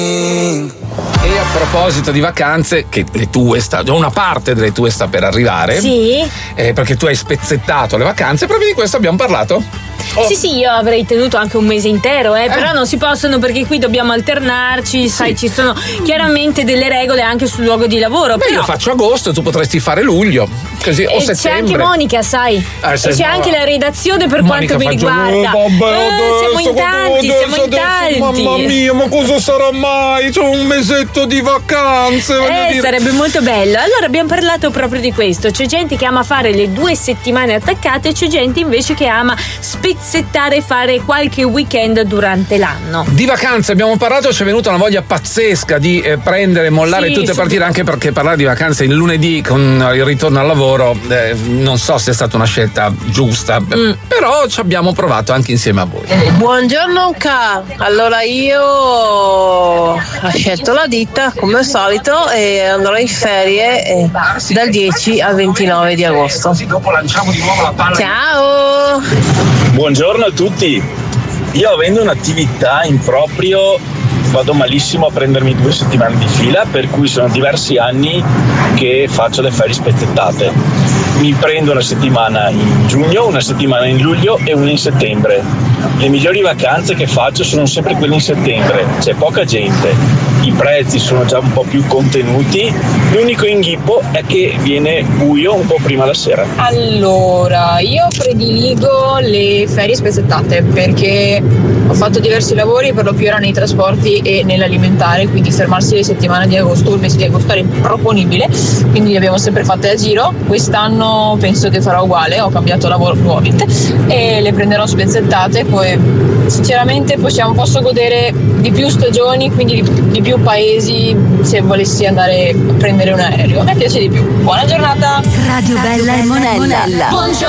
E a proposito di vacanze, che le tue una parte delle tue sta per arrivare. Sì. Perché tu hai spezzettato le vacanze, proprio di questo abbiamo parlato. Sì, io avrei tenuto anche un mese intero, però non si possono perché qui dobbiamo alternarci, sai, ci sono chiaramente delle regole anche sul luogo di lavoro. Beh, però io faccio agosto, tu potresti fare luglio, così, o settembre. C'è anche Monica, sai, e c'è anche la redazione per Monica quanto mi riguarda. Siamo in tanti. Mamma mia, ma cosa sarà mai? C'ho un mesetto di vacanze, voglio dire. Sarebbe molto bello. Allora abbiamo parlato proprio di questo. C'è gente che ama fare le 2 settimane attaccate e c'è gente invece che ama spezzettare e fare qualche weekend durante l'anno. Di vacanze abbiamo parlato, ci è venuta una voglia pazzesca di prendere, mollare tutte e partire, anche perché parlare di vacanze il lunedì con il ritorno al lavoro non so se è stata una scelta giusta, però ci abbiamo provato anche insieme a voi. Buongiorno K, allora io ho scelto la ditta come al solito e andrò in ferie dal 10 al 29 di agosto. Ciao! Buongiorno a tutti, io avendo un'attività in proprio vado malissimo a prendermi 2 settimane di fila, per cui sono diversi anni che faccio le ferie spezzettate. Mi prendo una settimana in giugno, una settimana in luglio e una in settembre. Le migliori vacanze che faccio sono sempre quelle in settembre, c'è poca gente, i prezzi sono già un po' più contenuti, l'unico inghippo è che viene buio un po' prima la sera. Allora, io prediligo le ferie spezzettate perché ho fatto diversi lavori, per lo più era nei trasporti e nell'alimentare, quindi fermarsi le settimane di agosto, il mese di agosto era improponibile, quindi le abbiamo sempre fatte a giro. Quest'anno penso che farò uguale, ho cambiato lavoro nuovamente e le prenderò spezzettate, poi sinceramente posso godere di più stagioni, quindi di più paesi se volessi andare a prendere un aereo. A me piace di più. Buona giornata. Radio Bella e Monella. Buongiorno